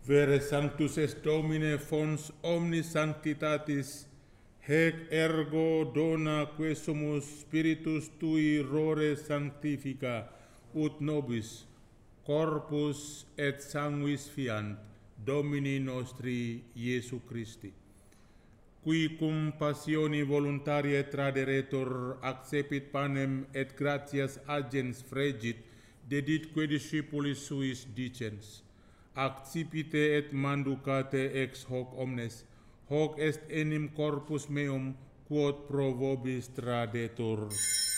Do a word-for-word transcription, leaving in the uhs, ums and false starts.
Vere sanctus est Domine fons omnis sanctitatis, hec ergo dona que sumus spiritus tui rore sanctifica, ut nobis corpus et sanguis fiant Domini nostri Iesu Christi, qui cum passioni voluntarie traderetur accepit panem et gratias agens fregit, deditque discipulis suis dicens, accipite et manducate ex hoc omnes, hoc est enim corpus meum quod pro vobis tradetur.